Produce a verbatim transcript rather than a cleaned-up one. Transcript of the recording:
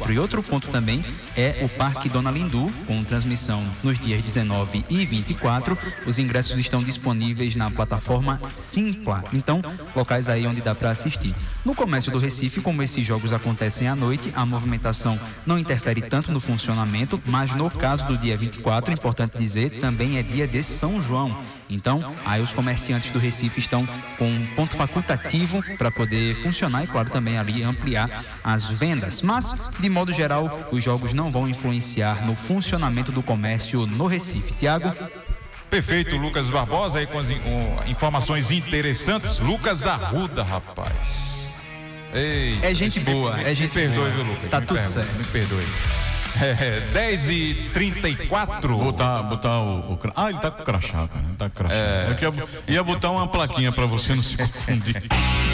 quatro. E outro ponto também é o Parque Dona Lindu, com transmissão nos dias dezenove e vinte e quatro. Os ingressos estão disponíveis na plataforma Simpla. Então, locais aí onde dá para assistir. No comércio do Recife, como esses jogos acontecem à noite, a movimentação não interfere tanto no funcionamento, mas no caso do dia vinte e quatro, importante dizer, também é dia de São João. Então, aí os comerciantes do Recife estão com um ponto facultativo para poder funcionar e, claro, também ali ampliar as vendas. Mas, de modo geral, os jogos não vão influenciar no funcionamento do comércio no Recife. Tiago? Perfeito, Lucas Barbosa aí com as in, um, informações interessantes. Lucas Arruda, rapaz. Ei, é gente boa, me, é gente me perdoe, boa. viu, Lucas? Tá me tudo perdoe, certo. Me perdoe. É, dez e trinta e quatro. Botar, botar o, o. Ah, ele tá com crachá, cara. Tá com crachá. É. Eu ia, ia botar uma plaquinha pra você não se confundir.